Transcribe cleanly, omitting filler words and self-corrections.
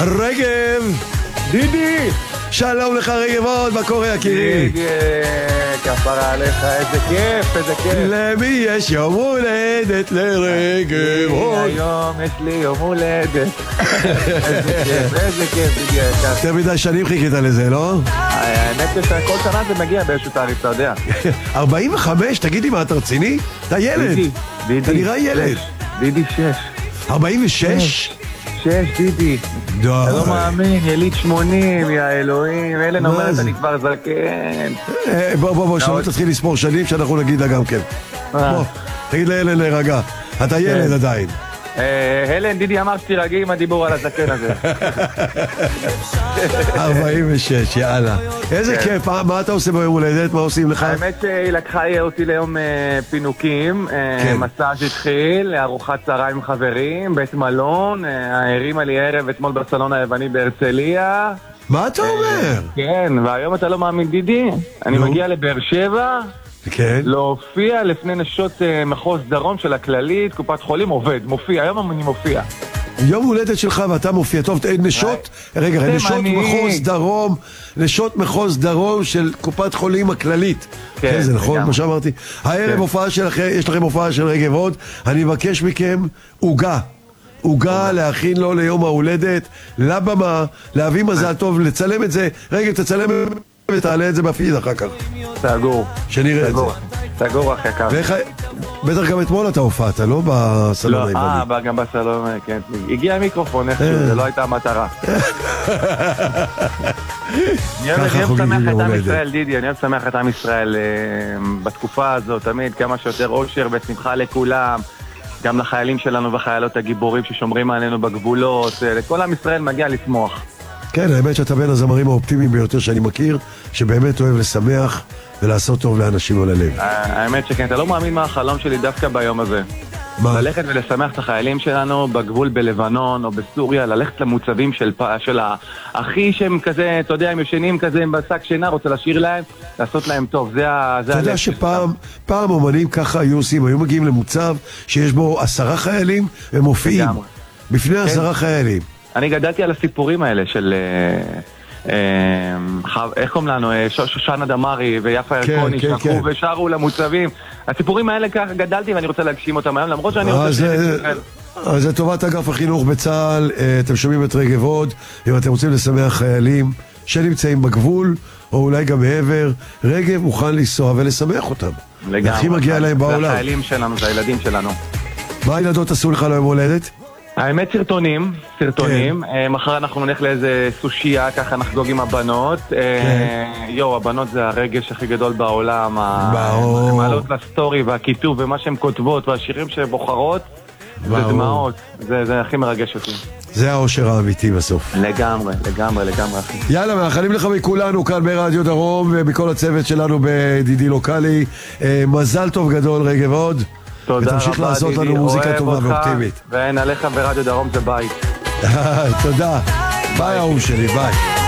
רגב! דידי! שלום לך רגב עוד, מה קורה יקירי? כפרה עליך, איזה כיף, איזה כיף. למי יש יום הולדת לרגב עוד? היום יש לי יום הולדת. איזה כיף, דידי היקר. יותר מדי שנים חיכית לזה, לא? האמת שכל שנה זה מגיע באיזשהו תאריך, אתה יודע. 45? תגיד לי מה, אתה רציני? אתה ילד. דידי. אתה נראה ילד. דידי 6. 46? 6 דידי. די. אתה לא מאמין, יליד 80, יא אלוהים. אלן אומרת, אני כבר זקן. בוא, שלא תתחיל לספור שנים שאנחנו נגיד לה גם כן. בוא, תגיד לאלן להירגע. אתה ילד עדיין. הלן, דידי אמר שתירגעי עם הדיבור על הזקן הזה. 46, יאללה. איזה כיף, מה אתה עושה ביום הולדת? מה עושים לך? האמת שהיא לקחה אותי ליום פינוקים, מסאז' התחיל, ארוחת צהריים עם חברים, בית מלון, הרימה לי ערב אתמול בסלון היווני בהרצליה. מה אתה אומר? כן, והיום אתה לא מאמין דידי, אני מגיע לבאר שבע, להופיע לפני נשות מחוז דרום של הכללית, קופת חולים מופיע, היום אני מופיע. יום הולדת שלך ואתה מופיע, טוב, נשות, רגע, נשות מחוז דרום של קופת חולים הכללית. כן, זה נכון מה שאמרתי. הערב הופעה שלכם, יש לכם הופעה של רגב עוד, אני מבקש מכם עוגה להכין לו ליום ההולדת, לבמה, להביא מזל טוב, לצלם את זה, רגב תצלם ותעלה את זה בפיד אחר כך. סגור. שנראה את זה. סגור אחר כך. בטח גם אתמול אתה הופעת, לא? בסלון היווני. לא, גם בסלון, כן. הגיע המיקרופון איכשהו, זה לא הייתה המטרה. אני אוהב שמח את עם ישראל, דידי, אני אוהב שמח את עם ישראל בתקופה הזאת, תמיד כמה שיותר אושר ושמחה לכולם, גם לחיילים שלנו וחיילות הגיבורים ששומרים עלינו בגבולות, לכל עם ישראל מגיע לשמוח. כן, האמת שאתה בין הזמרים האופטימיים ביותר שאני מכיר, שבאמת אוהב לשמח ולעשות טוב לאנשים על הלב. האמת שכן, אתה לא מאמין מה החלום שלי דווקא ביום הזה. מה? ללכת ולשמח את החיילים שלנו בגבול בלבנון או בסוריה, ללכת למוצבים של האחי שהם כזה, אתה יודע, הם ישנים כזה עם בשק שינה, רוצה להשאיר להם, לעשות להם טוב, זה הלב. אתה יודע שפעם אומנים ככה היו עושים, היו מגיעים למוצב שיש בו 10 חיילים, הם מופיעים בפני 10 חיילים. אני גדלתי על הסיפורים האלה של, איך קוראים לנו, שושנה דמרי ויפה ירקוני שהלכו ושרו למוצבים. הסיפורים האלה ככה גדלתי ואני רוצה להגשים אותם היום, למרות שאני רוצה אז לטובת אגף החינוך בצה"ל, אתם שומעים את רגב עוד, אם אתם רוצים לשמח חיילים שנמצאים בגבול, או אולי גם מעבר, רגב מוכן לנסוע ולשמח אותם. לגמרי. הכי מגיע להם בעולם. זה החיילים שלנו, זה הילדים שלנו. מה הילדות עשו לך ליום הולדת? האמת סרטונים, מחר אנחנו נלך לאיזה סושייה, ככה נחגוג עם הבנות. הבנות זה הרגש הכי גדול בעולם, המעלות לסטורי והכיתוב ומה שהן כותבות והשירים שהן בוחרות, זה דמעות, זה הכי מרגש אותי. זה האושר האמיתי בסוף. לגמרי אחי. יאללה, מאחלים לך מכולנו כאן ברדיו דרום ומכל הצוות שלנו בדידי לוקלי, מזל טוב גדול רגב עוד. תודה רבה, ותמשיך לעשות לנו מוזיקה טובה ואופטימית. ואין עליך ברדיו דרום זה בית. תודה. ביי אהוב שלי, ביי.